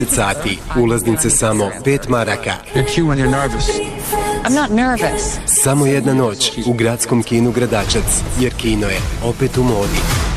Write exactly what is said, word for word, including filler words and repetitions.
sati, ulaznice samo pet maraka. I'm not nervous. Samo jedna noć u gradskom kinu Gradačac, jer kino je opet u modi.